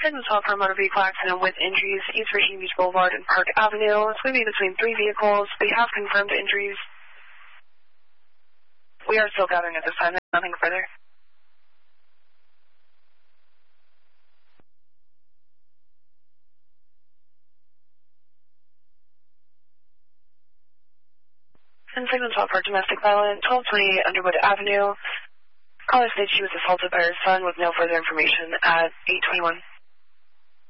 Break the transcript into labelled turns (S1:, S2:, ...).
S1: Segment 12 for a motor vehicle accident with injuries, East Virginia Beach Boulevard and Park Avenue. It's going to be between 3 vehicles. We have confirmed injuries. We are still gathering at this time. Nothing further. And Segment 12 for domestic violence, 1228 Underwood Avenue. Caller states she was assaulted by her son with no further information at 8:21.